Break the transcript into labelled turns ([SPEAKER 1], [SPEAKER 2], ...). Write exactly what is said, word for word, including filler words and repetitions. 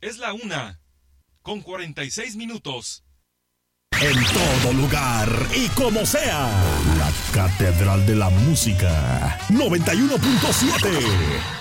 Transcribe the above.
[SPEAKER 1] Es la una, con cuarenta y seis minutos.
[SPEAKER 2] En todo lugar y como sea, la Catedral de la Música, noventa y uno punto siete.